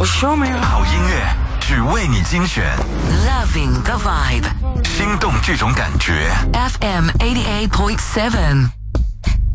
我说没有。 好音乐只为你精选 Loving the vibe. 心动这种感觉 FM 88.7